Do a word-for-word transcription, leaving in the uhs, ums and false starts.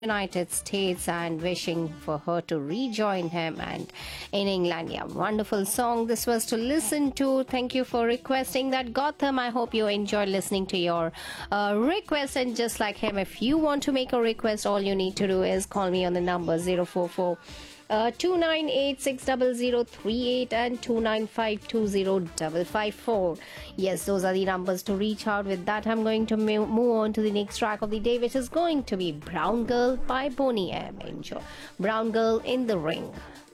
United States and wishing for her to rejoin him and in England. Yeah, wonderful song this was to listen to. Thank you for requesting that, Gotham. I hope you enjoyed listening to your uh, request. And just like him, if you want to make a request, all you need to do is call me on the number zero four four Uh, two nine eight six zero zero three eight and two nine five two zero five five four. Yes, those are the numbers to reach out. With that, I'm going to mo- move on to the next track of the day, which is going to be Brown Girl by Boney M. Enjoy. Brown Girl in the Ring.